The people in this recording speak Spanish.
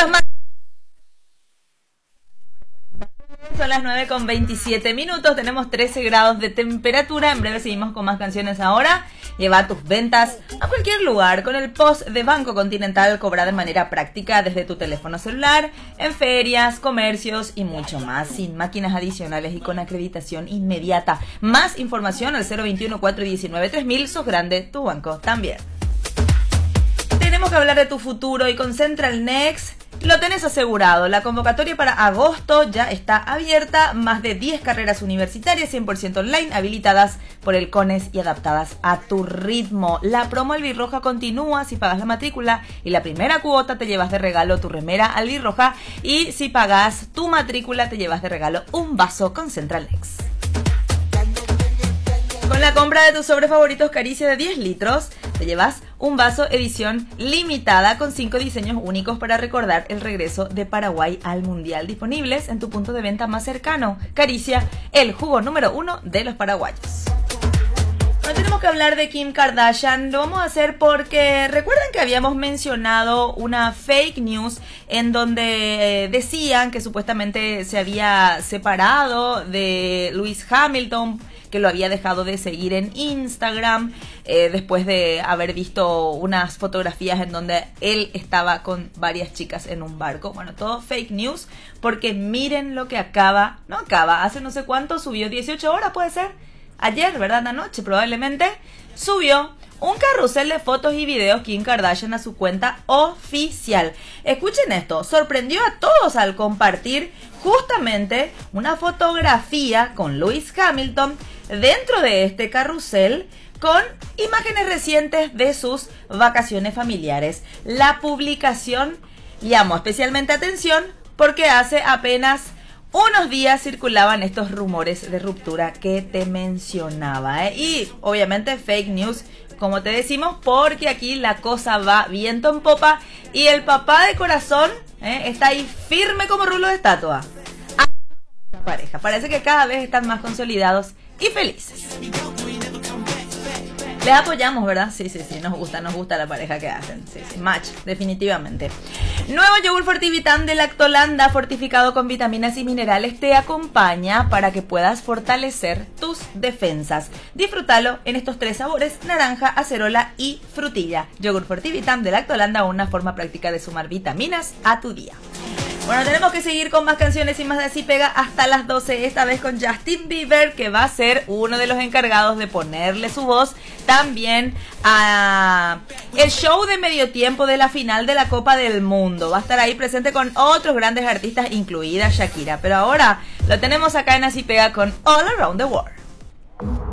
los más... Son las 9:27. Tenemos 13 grados de temperatura. En breve seguimos con más canciones ahora. Lleva tus ventas a cualquier lugar con el POS de Banco Continental. Cobra de manera práctica desde tu teléfono celular, en ferias, comercios y mucho más. Sin máquinas adicionales y con acreditación inmediata. Más información al 021-419-3000. Sos grande, tu banco también. Tenemos que hablar de tu futuro y con Central Next lo tenés asegurado. La convocatoria para agosto ya está abierta. Más de 10 carreras universitarias 100% online habilitadas por el CONES y adaptadas a tu ritmo. La promo Albirroja continúa. Si pagas la matrícula y la primera cuota te llevas de regalo tu remera Albirroja, y si pagas tu matrícula te llevas de regalo un vaso con Central Next. Con la compra de tus sobres favoritos Caricia de 10 litros, te llevas un vaso edición limitada con 5 diseños únicos para recordar el regreso de Paraguay al Mundial, disponibles en tu punto de venta más cercano. Caricia, el jugo número 1 de los paraguayos. No tenemos que hablar de Kim Kardashian, lo vamos a hacer porque recuerdan que habíamos mencionado una fake news en donde decían que supuestamente se había separado de Lewis Hamilton, que lo había dejado de seguir en Instagram después de haber visto unas fotografías en donde él estaba con varias chicas en un barco. Bueno, todo fake news, porque miren lo que hace no sé cuánto, subió 18 horas, puede ser, ayer, ¿verdad? Anoche probablemente, subió un carrusel de fotos y videos Kim Kardashian a su cuenta oficial. Escuchen esto, sorprendió a todos al compartir justamente una fotografía con Lewis Hamilton dentro de este carrusel con imágenes recientes de sus vacaciones familiares. La publicación llamó especialmente atención porque hace apenas unos días circulaban estos rumores de ruptura que te mencionaba, y obviamente fake news, como te decimos, porque aquí la cosa va viento en popa y el papá de corazón está ahí firme como rulo de estatua. La pareja parece que cada vez están más consolidados y felices. Les apoyamos, ¿verdad? Sí, nos gusta la pareja que hacen. Sí, match, definitivamente. Nuevo yogur Fortivitam de Lactolanda, fortificado con vitaminas y minerales, te acompaña para que puedas fortalecer tus defensas. Disfrútalo en estos 3 sabores: naranja, acerola y frutilla. Yogur Fortivitam de Lactolanda, una forma práctica de sumar vitaminas a tu día. Bueno, tenemos que seguir con más canciones y más de Así Pega hasta las 12, esta vez con Justin Bieber, que va a ser uno de los encargados de ponerle su voz también a el show de medio tiempo de la final de la Copa del Mundo. Va a estar ahí presente con otros grandes artistas, incluida Shakira. Pero ahora lo tenemos acá en Así Pega con All Around the World.